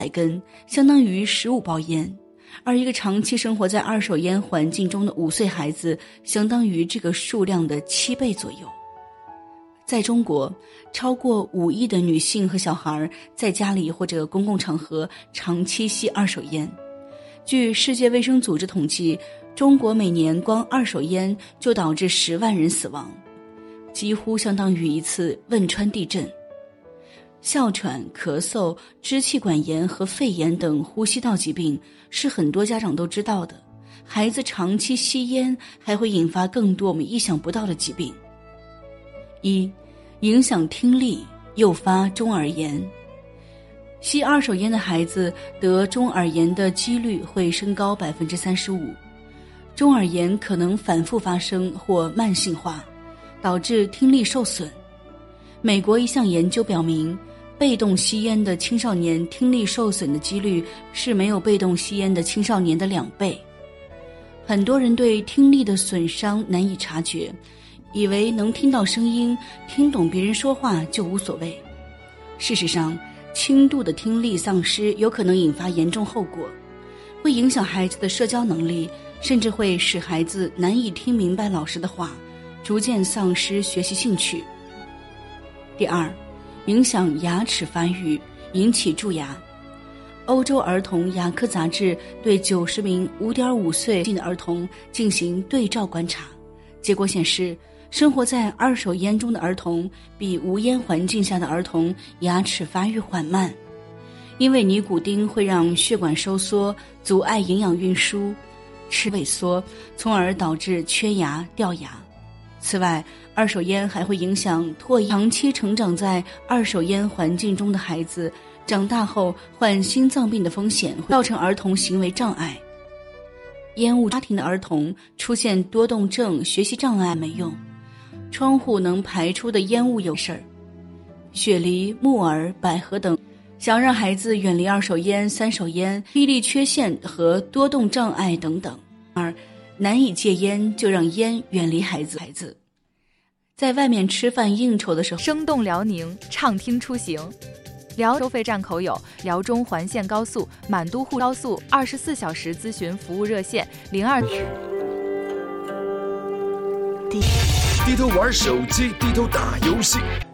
根，相当于15包烟，而一个长期生活在二手烟环境中的5岁孩子，相当于这个数量的7倍左右。在中国，超过5亿的女性和小孩在家里或者公共场合长期吸二手烟。据世界卫生组织统计，中国每年光二手烟就导致10万人死亡，几乎相当于一次汶川地震。哮喘、咳嗽、支气管炎和肺炎等呼吸道疾病是很多家长都知道的，孩子长期吸烟还会引发更多我们意想不到的疾病。1. 影响听力，诱发中耳炎。吸二手烟的孩子得中耳炎的几率会升高 35%， 中耳炎可能反复发生或慢性化，导致听力受损。美国一项研究表明，被动吸烟的青少年听力受损的几率是没有被动吸烟的青少年的2倍。很多人对听力的损伤难以察觉，以为能听到声音、听懂别人说话就无所谓。事实上，轻度的听力丧失有可能引发严重后果，会影响孩子的社交能力，甚至会使孩子难以听明白老师的话，逐渐丧失学习兴趣。第2，影响牙齿发育，引起蛀牙。欧洲儿童牙科杂志对90名 5.5 岁的儿童进行对照观察，结果显示，生活在二手烟中的儿童比无烟环境下的儿童牙齿发育缓慢，因为尼古丁会让血管收缩，阻碍营养运输，齿萎缩，从而导致缺牙掉牙。此外，二手烟还会影响唾液，长期成长在二手烟环境中的孩子，长大后患心脏病的风险会造成儿童行为障碍。烟雾家庭的儿童出现多动症、学习障碍没用，窗户能排出的烟雾有事儿。雪梨、木耳、百合等，想让孩子远离二手烟、三手烟、记忆力缺陷和多动障碍等等。2. 难以戒烟，就让烟远离孩子。在外面吃饭应酬的时候， 生动辽宁，畅听出行。辽收费站口有辽中环线高速、满都沪高速24小时咨询服务热线02。 低头玩手机，低头打游戏，